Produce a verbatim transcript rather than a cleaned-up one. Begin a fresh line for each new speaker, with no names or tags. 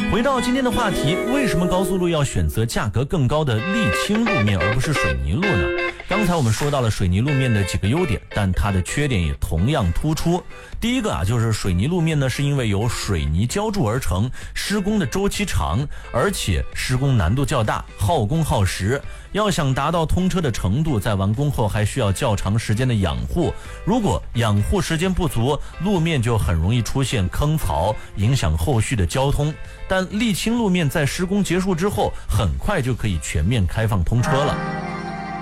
回到今天的话题，为什么高速路要选择价格更高的沥青路面而不是水泥路呢？刚才我们说到了水泥路面的几个优点，但它的缺点也同样突出。第一个啊，就是水泥路面呢是因为由水泥浇筑而成，施工的周期长，而且施工难度较大，耗工耗时。要想达到通车的程度，在完工后还需要较长时间的养护。如果养护时间不足，路面就很容易出现坑槽，影响后续的交通。但沥青路面在施工结束之后，很快就可以全面开放通车了。